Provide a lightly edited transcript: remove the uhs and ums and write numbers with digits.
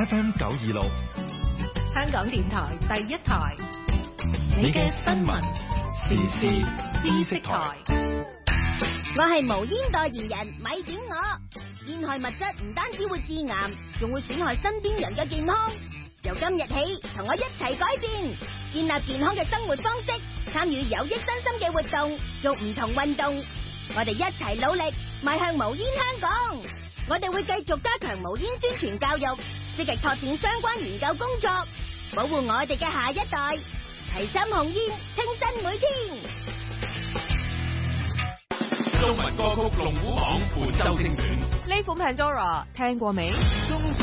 FM 926， 香港電台第一台，你嘅新聞時事知識台。 我係無煙代言人，咪點我。煙害物質唔單止會致癌，仲會損害身邊人嘅健康。由今日起，同我一齊改變，建立健康嘅生活方式，參與有益身心嘅活動，做唔同運動。我哋一齊努力，邁向無煙香港。我哋會繼續加強無煙宣傳教育，積極拓展相關研究工作，保護我哋嘅下一代，提心控煙，清新每天。 中文歌曲龍虎榜本周精選， 呢款 Pandora 聽過未？